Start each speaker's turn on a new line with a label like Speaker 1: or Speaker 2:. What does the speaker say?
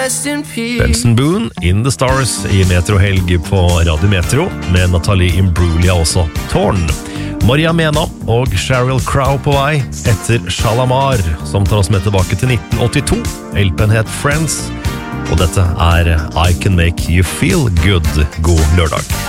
Speaker 1: rest in peace.
Speaker 2: Benson Boone, In the Stars I Metro-helg på Radio Metro, med Natalie Imbruglia også. Torn. Maria Mena og Sheryl Crow på vei etter Shalamar, som tar oss med tilbake til 1982. LP'en het Friends, og dette I Can Make You Feel Good. God lørdag.